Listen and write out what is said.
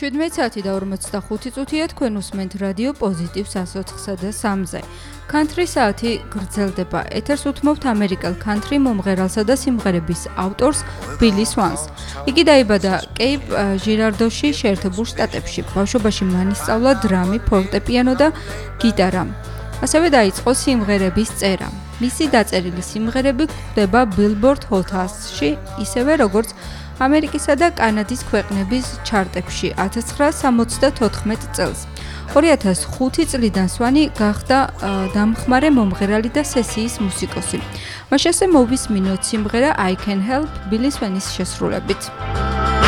17 საათი და 45 წუთია თქვენ უსმენთ რადიო პოზიტივ 104.3-ზე. Country საათი გრძელდება. ეთერს უთმობთ ამერიკელ country მომღერალსა და სიმღერების ავტორს Billy Swan's. იგი დაიბადა კეიპ ჟირარდოში, შეერთებულ შტატებში. ბავშვობაში მან ისწავლა დრამი, ფორტეპიანო და გიტარა. ასევე დაიწყო სიმღერების წერა. მისი დაწერილი სიმღერები გვხვდება Billboard Hot 100-ში, ისევე როგორც ამერიკისა და კანადის ქვეყნების ჩარტებში 1974 წელს. 2005 წლიდან სვანი გახდა დამხმარე მომღერალი და სესიის მუსიკოსი. მას შესე მოვისმინოთ სიმღერა I Can Help Billy Swan's შესრულებით.